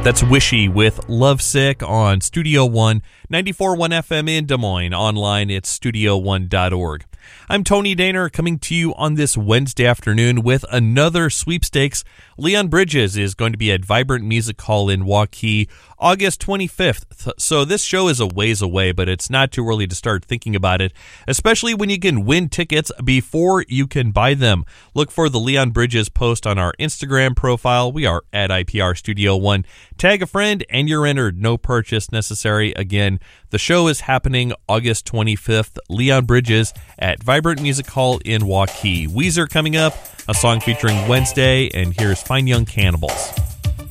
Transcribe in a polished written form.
That's Wishy with Lovesick on Studio One, 94.1 FM in Des Moines. Online, it's studio1.org. I'm Tony Daner, coming to you on this Wednesday afternoon with another sweepstakes. Leon Bridges is going to be at Vibrant Music Hall in Waukee August 25th. So this show is a ways away, but it's not too early to start thinking about it, especially when you can win tickets before you can buy them. Look for the Leon Bridges post on our Instagram profile. We are at IPR Studio One. Tag a friend and you're entered. No purchase necessary. Again, the show is happening August 25th. Leon Bridges at Vibrant Music Hall in Waukee. Weezer coming up, a song featuring Wednesday, and here's Fine Young Cannibals.